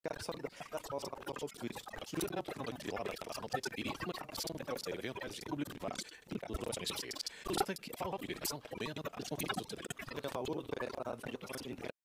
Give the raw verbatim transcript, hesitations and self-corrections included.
cara só dá para o juiz. Aqui é uma norma de obra, ela não perceberia uma ação mental séria, evento, público e vários, e das doações sociais. Portanto, que a falta de educação aumenta a desconfiança do cidadão. Ele falou, é, a